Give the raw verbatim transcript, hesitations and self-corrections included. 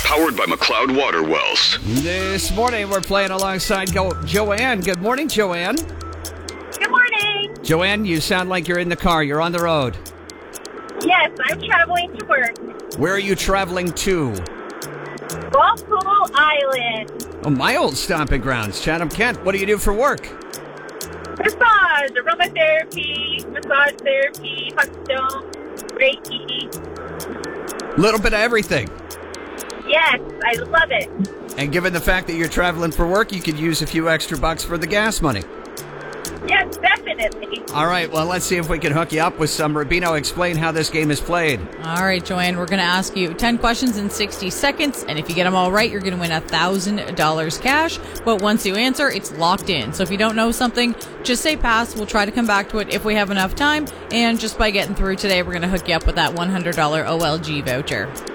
Powered by McLeod Water Wells. This morning we're playing alongside Go- Joanne. Good morning, Joanne. Good morning. Joanne, you sound like you're in the car. You're on the road. Yes, I'm traveling to work. Where are you traveling to? Walpole Island. Oh, my old stomping grounds, Chatham, Kent. What do you do for work? Massage, aromatherapy, massage therapy, hot stone, Reiki. Little bit of everything. Yes, I love it. And given the fact that you're traveling for work, you could use a few extra bucks for the gas money. Yes, definitely. All right, well, let's see if we can hook you up with some. Rubino, explain how this game is played. All right, Joanne, we're going to ask you ten questions in sixty seconds, and if you get them all right, you're going to win one thousand dollars cash. But once you answer, it's locked in. So if you don't know something, just say pass. We'll try to come back to it if we have enough time. And just by getting through today, we're going to hook you up with that one hundred dollars O L G voucher.